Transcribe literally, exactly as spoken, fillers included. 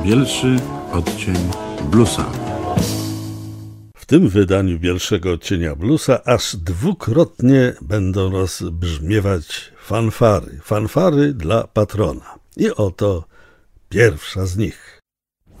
Bielszy odcień bluesa. W tym wydaniu Bielszego odcienia bluesa aż dwukrotnie będą rozbrzmiewać fanfary. Fanfary dla patrona. I oto pierwsza z nich.